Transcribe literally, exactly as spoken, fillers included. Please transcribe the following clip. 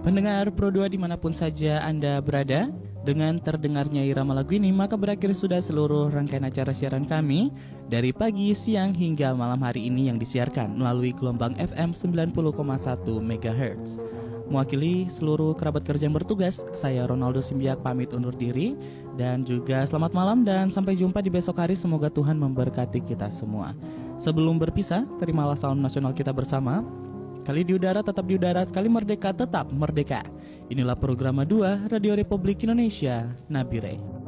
Pendengar Pro dua dimanapun saja Anda berada, dengan terdengarnya irama lagu ini maka berakhir sudah seluruh rangkaian acara siaran kami dari pagi, siang hingga malam hari ini yang disiarkan melalui gelombang F M sembilan puluh koma satu megahertz. Mewakili seluruh kerabat kerja yang bertugas, saya Ronaldo Simbiak pamit undur diri dan juga selamat malam dan sampai jumpa di besok hari. Semoga Tuhan memberkati kita semua. Sebelum berpisah, terimalah salam nasional kita bersama. Sekali di udara tetap di udara, sekali merdeka tetap merdeka. Inilah program dua Radio Republik Indonesia, Nabire.